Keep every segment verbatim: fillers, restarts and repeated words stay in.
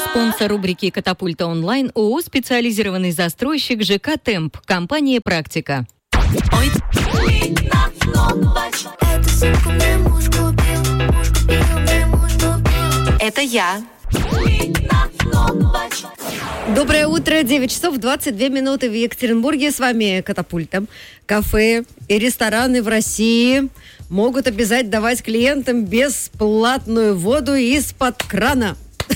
Спонсор рубрики «Катапульта онлайн» ООО «Специализированный застройщик ЖК «Темп». Компания «Практика». Ой. Это я. Доброе утро, девять часов двадцать две минуты в Екатеринбурге. С вами «Катапульта». Кафе и рестораны в России могут обязать давать клиентам бесплатную воду из-под крана.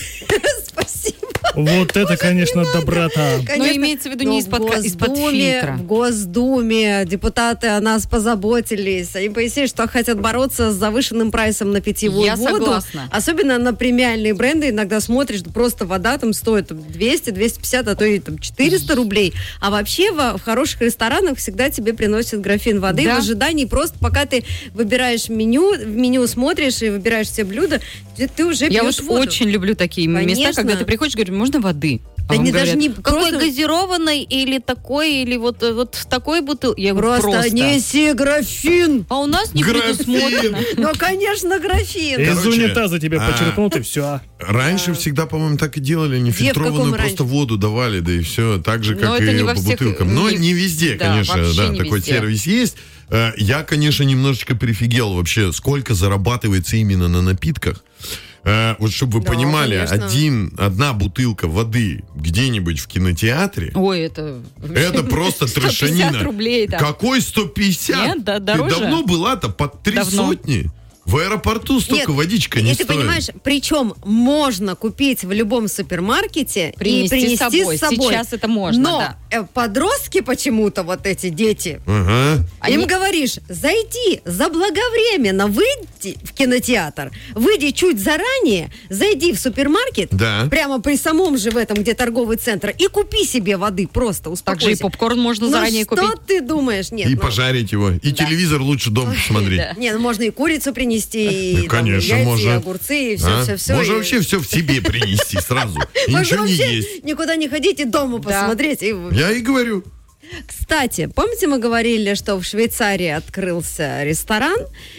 Спасибо. Вот это, конечно, доброта. Но имеется в виду не из-под, кра- из-под фильтра. В Госдуме депутаты о нас позаботились. Они пояснили, что хотят бороться с завышенным прайсом на питьевую Я воду. согласна. Особенно на премиальные бренды. Иногда смотришь, просто вода там стоит двести, двести пятьдесят, а то и там, четыреста рублей. А вообще в, в хороших ресторанах всегда тебе приносят графин воды Да. в ожидании. Просто пока ты выбираешь меню, в меню смотришь и выбираешь себе блюдо, ты, ты уже Я пьешь вот воду. очень люблю такие Конечно. места, когда ты приходишь и говоришь, можно воды? А Да вам не даже говорят, не какой просто- газированной или такой, или вот, вот в такой бутылке. Я говорю, Просто, просто. неси графин. А у нас не Графин. предусмотрено. Ну, конечно, графин. Из Короче, унитаза тебя а- почерпнут, и все. Раньше всегда, по-моему, так и делали, нефильтрованную каком просто воду давали, да и все, так же, Но как это и не во по всех- бутылкам. Но не- не везде, да, конечно, вообще да, не такой везде. сервис есть. Э, Я, конечно, немножечко прифигел вообще, сколько зарабатывается именно на напитках. Э, Вот чтобы вы Да, понимали, конечно. один, одна бутылка воды где-нибудь в кинотеатре, Ой, это... это просто сто пятьдесят трешанина. рублей там. Какой сто пятьдесят? Нет, да, Ты дороже. давно была-то под три Давно. сотни? В аэропорту столько Нет, водичка и не ты стоит. понимаешь, причем можно купить в любом супермаркете Принести и принести с собой. с собой. Сейчас это можно, Но да. э, подростки почему-то, вот эти дети, Ага. Они- им говоришь, зайди заблаговременно, выйди в кинотеатр, выйди чуть заранее, зайди в супермаркет, Да. прямо при самом же в этом, где торговый центр, и купи себе воды, просто успокойся. Также и попкорн можно Ну заранее что купить. ты думаешь? Нет, И ну, пожарить его. И телевизор лучше дома посмотреть. Да. Не, ну можно и курицу принести, и, Ну, там, конечно, и яйца, можно. и огурцы, и все, А? все, все. Можно и... вообще все в себе принести сразу. И Можно ничего не вообще есть. никуда не ходить и дома Да. посмотреть. И... Я и говорю. Кстати, помните, мы говорили, что в Швейцарии открылся ресторан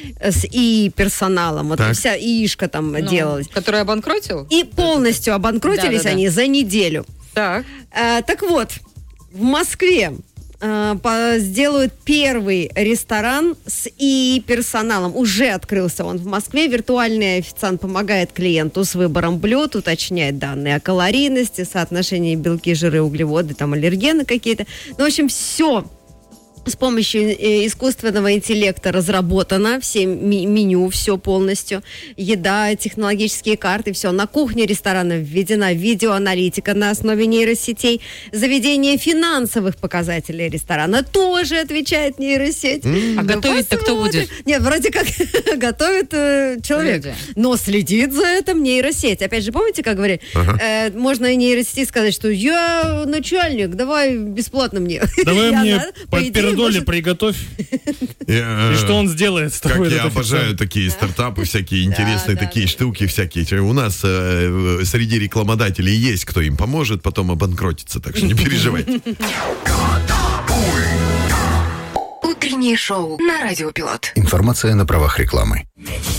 с и персоналом, вот Так. вся яишка там Ну, делалась. который обанкротил? И полностью обанкротились Да-да-да. они за неделю. Так. А, так вот, в Москве а, по- сделают первый ресторан с и персоналом. Уже открылся он в Москве. Виртуальный официант помогает клиенту с выбором блюд, уточняет данные о калорийности, соотношении белки, жиры, углеводы, там аллергены какие-то. Ну, в общем, все с помощью э, искусственного интеллекта разработано, все ми- меню, все полностью, еда, технологические карты, все. На кухне ресторана введена видеоаналитика на основе нейросетей. Заведение финансовых показателей ресторана тоже отвечает нейросеть. А готовить-то кто Посмотрим. будет? Нет, вроде как готовит э, человек, Люди. но следит за этим нейросеть. Опять же, помните, как говорили, э, можно и нейросети сказать, что я начальник, давай бесплатно мне. Давай И мне она, по под идее, пердоли может- приготовь. Я, И э, что он сделает с Как тобой? я этот обожаю официант? такие стартапы, всякие интересные да, такие да. штуки всякие. У нас э, среди рекламодателей есть, кто им поможет, потом обанкротиться, так что не переживайте. Утреннее шоу на Радио Пилот. Информация на правах рекламы.